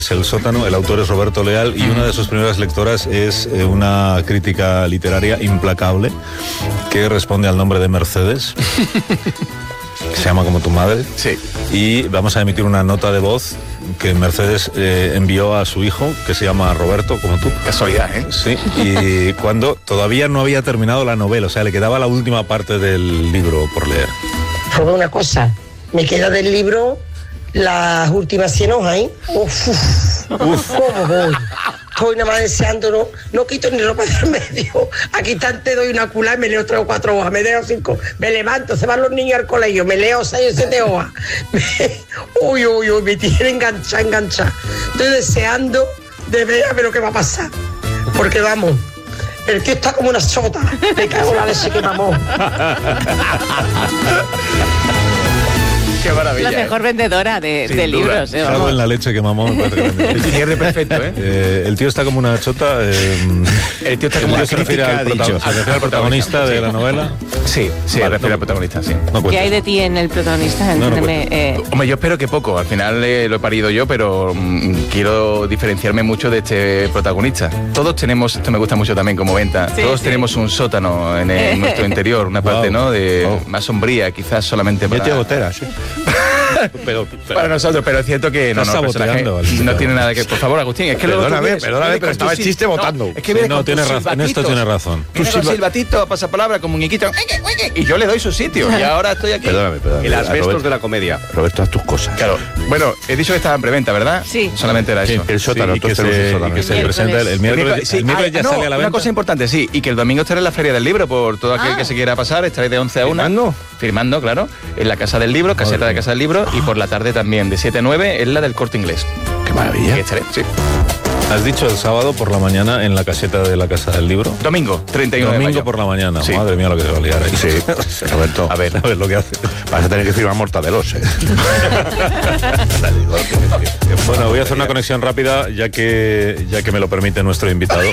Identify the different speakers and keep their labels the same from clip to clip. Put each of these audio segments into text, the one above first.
Speaker 1: El sótano, el autor es Roberto Leal y una de sus primeras lectoras es una crítica literaria implacable que responde al nombre de Mercedes. Se llama como tu madre.
Speaker 2: Sí.
Speaker 1: Y vamos a emitir una nota de voz que Mercedes envió a su hijo, que se llama Roberto, como tú.
Speaker 2: Casualidad, ¿eh?
Speaker 1: Sí, y cuando todavía no había terminado la novela, o sea, le quedaba la última parte del libro por leer.
Speaker 3: Por una cosa, me queda del libro las últimas 100 hojas, ¿eh? ¿Cómo voy? Estoy nada más deseando, no quito ni ropa del medio. Aquí te doy una cula y me leo 3 o 4 hojas, me leo 5, me levanto, se van los niños al colegio, me leo 6 o 7 hojas. Uy, me tiene enganchada. Estoy deseando de ver a ver lo que va a pasar. Porque vamos, el tío está como una sota. Me cago en la leche que mamó.
Speaker 2: Qué maravilla.
Speaker 4: La mejor vendedora de libros.
Speaker 1: Cago en la leche que mamó.
Speaker 2: El cierre perfecto, ¿eh?
Speaker 1: El tío está como una chota.
Speaker 2: El tío está como una
Speaker 1: se refiere al protagonista de la novela.
Speaker 2: Sí, me refiero al protagonista, sí.
Speaker 1: No,
Speaker 4: ¿Qué hay de ti en el protagonista?
Speaker 2: Hombre, yo espero que poco. Al final lo he parido yo, pero quiero diferenciarme mucho de este protagonista. Todos tenemos, esto me gusta mucho también como venta, todos tenemos un sótano en nuestro interior, una parte, ¿no? Más sombría, quizás solamente para...
Speaker 5: Mete goteras, sí.
Speaker 2: pero para nosotros, pero es cierto que no tiene nada que... Por favor, Agustín, es que
Speaker 5: perdóname, pero estaba el chiste votando.
Speaker 2: Es que viene con
Speaker 1: tiene razón, en esto tiene razón.
Speaker 2: Tu silbatito, pasapalabra, con muñequito, y yo le doy su sitio, y ahora estoy aquí.
Speaker 5: Perdóname.
Speaker 6: El asbestos de la comedia.
Speaker 5: Roberto, haz tus cosas.
Speaker 2: Claro. Bueno, he dicho que estaba en preventa, ¿verdad?
Speaker 4: Sí.
Speaker 2: Solamente era eso.
Speaker 5: El sótano,
Speaker 1: y que se presenta el miércoles. El miércoles ya sale a la venta.
Speaker 2: Una cosa importante, sí, y que el domingo estaré en la Feria del Libro, por todo aquel que se quiera pasar, estaré de 11 a 1. Firmando, claro, en la Casa del Libro, caseta de Casa del Libro, y por la tarde también, de 7 a 9, en la del Corte Inglés.
Speaker 5: ¡Qué maravilla!
Speaker 2: Que estaré, sí.
Speaker 1: Has dicho el sábado por la mañana en la caseta de la Casa del Libro.
Speaker 2: Domingo, 31 de mayo.
Speaker 1: Domingo por la mañana.
Speaker 2: Sí.
Speaker 1: Madre mía lo que se va a liar ahí.
Speaker 5: Sí, Roberto.
Speaker 2: A ver
Speaker 1: lo que hace.
Speaker 5: Vas a tener que firmar mortadelos, ¿eh?
Speaker 1: Bueno, voy a hacer una conexión rápida, ya que me lo permite nuestro invitado.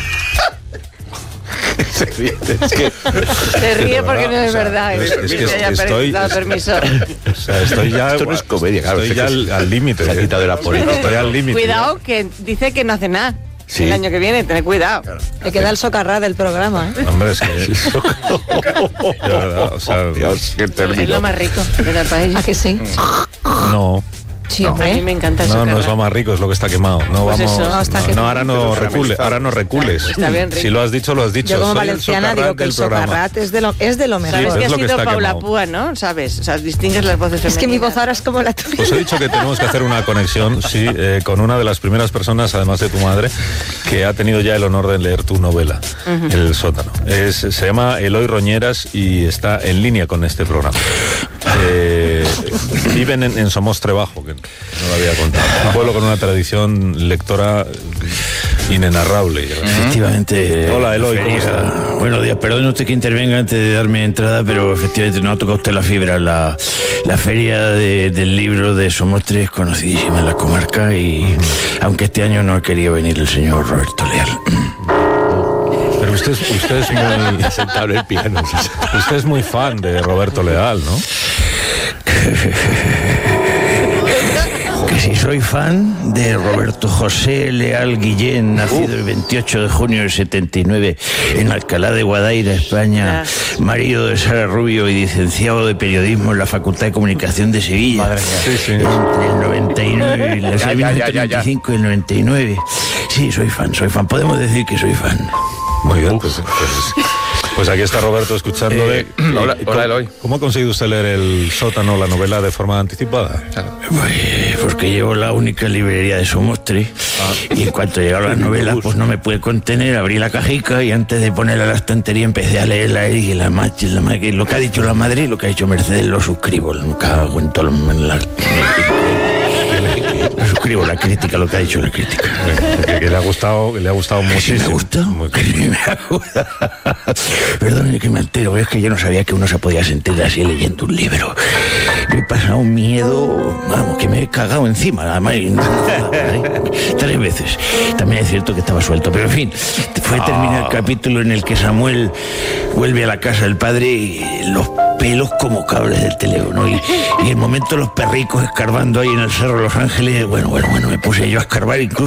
Speaker 4: Se ríe porque no es verdad. Permiso.
Speaker 1: O sea, estoy ya...
Speaker 5: Esto no es comedia, claro.
Speaker 1: Estoy ya al límite.
Speaker 5: Se ha quitado de la política.
Speaker 1: Estoy al límite.
Speaker 4: Cuidado, que dice que no hace nada.
Speaker 5: Sí.
Speaker 4: El año que viene, tened cuidado.
Speaker 7: Claro. Le queda el socarrá del programa, ¿eh?
Speaker 1: Hombre, es que... de verdad, o sea...
Speaker 5: Dios, qué término.
Speaker 4: Es lo más rico de la país.
Speaker 7: ¿A que sí?
Speaker 1: No.
Speaker 7: Sí,
Speaker 4: A
Speaker 7: hombre.
Speaker 4: mí me encanta eso.
Speaker 1: No es lo más rico, es lo que está quemado. No
Speaker 4: Pues
Speaker 1: vamos.
Speaker 4: eso.
Speaker 7: No, está quemado.
Speaker 1: Ahora no recules.
Speaker 4: Está bien rico.
Speaker 1: Si lo has dicho, lo has dicho.
Speaker 7: Yo como
Speaker 1: Soy
Speaker 7: valenciana
Speaker 1: el
Speaker 7: digo que el
Speaker 1: socarrat del
Speaker 7: socarrat es de lo mejor.
Speaker 4: Sabes
Speaker 1: Sí,
Speaker 4: que
Speaker 1: es
Speaker 4: ha
Speaker 1: lo que
Speaker 4: sido
Speaker 1: está
Speaker 4: Paula
Speaker 1: quemado.
Speaker 4: Púa, ¿no? ¿Sabes? O sea, distingues las voces femeninas.
Speaker 7: Es que mi voz ahora es como la tuya.
Speaker 1: Pues he dicho que tenemos que hacer una conexión, sí, con una de las primeras personas, además de tu madre, que ha tenido ya el honor de leer tu novela, El sótano. Se llama Eloy Roñeras y está en línea con este programa. Viven en Somostrebajo, que no lo había contado. Un pueblo con una tradición lectora inenarrable.
Speaker 8: Efectivamente.
Speaker 1: Hola, Eloy, ¿cómo está?
Speaker 8: Buenos días, perdone usted que intervenga antes de darme entrada, pero efectivamente no ha tocado usted la fibra. La feria del libro de Somostre es conocidísima en la comarca y aunque este año no ha querido venir el señor Roberto Leal.
Speaker 1: Pero usted es muy
Speaker 5: Sentado en el piano.
Speaker 1: usted es muy fan de Roberto Leal, ¿no?
Speaker 8: Que si soy fan de Roberto José Leal Guillén, nacido el 28 de junio del 79 en Alcalá de Guadaira, España, marido de Sara Rubio y licenciado de periodismo en la Facultad de Comunicación de Sevilla.
Speaker 2: Madre mía.
Speaker 1: Sí.
Speaker 8: Entre el 99 y el 95 y el 99. Sí, soy fan. Podemos decir que soy fan.
Speaker 1: Muy bien, pues aquí está Roberto escuchándole.
Speaker 2: Hola, Eloy.
Speaker 1: ¿Cómo ha conseguido usted leer El sótano, la novela, de forma anticipada?
Speaker 8: Pues porque llevo la única librería de Somostre y en cuanto llegaron las novelas pues no me pude contener, abrí la cajica y antes de ponerla a la estantería empecé a leerla y lo que ha dicho la madre y lo que ha dicho Mercedes lo suscribo, nunca cuento lo suscribo la crítica, lo que ha dicho la crítica.
Speaker 1: Que le ha gustado mucho.
Speaker 8: ¿Sí me ha gustado? Perdón que me altero, es que yo no sabía que uno se podía sentir así leyendo un libro. Yo he pasado un miedo, vamos, que me he cagado encima, además, 3 veces. También es cierto que estaba suelto, pero en fin, fue terminar el capítulo en el que Samuel vuelve a la casa del padre y los pelos como cables del teléfono. Y el momento de los perricos escarbando ahí en el Cerro de Los Ángeles, bueno, me puse yo a escarbar, incluso